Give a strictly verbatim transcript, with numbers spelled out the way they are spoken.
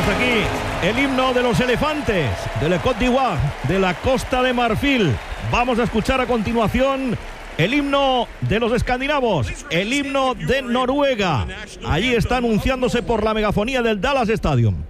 aquí el himno de los elefantes de la Côte d'Ivoire, de la Costa de Marfil. Vamos a escuchar a continuación el himno de los escandinavos, el himno de Noruega. Allí está anunciándose por la megafonía del Dallas Stadium.